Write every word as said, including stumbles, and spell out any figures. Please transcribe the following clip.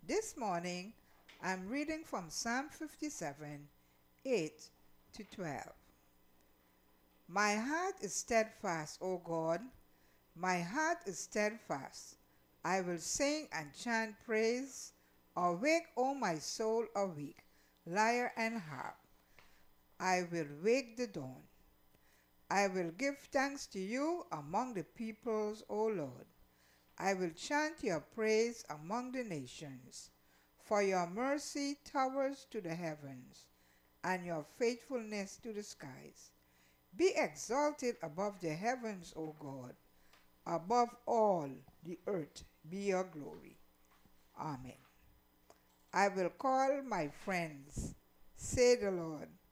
This morning, I'm reading from Psalm fifty-seven, eight to twelve. My heart is steadfast, O God. My heart is steadfast. I will sing and chant praise. Awake, O my soul, awake, lyre and harp. I will wake the dawn. I will give thanks to you among the peoples, O Lord. I will chant your praise among the nations. For your mercy towers to the heavens, and your faithfulness to the skies. Be exalted above the heavens, O God. Above all the earth be your glory. Amen. I will call my friends, say the Lord.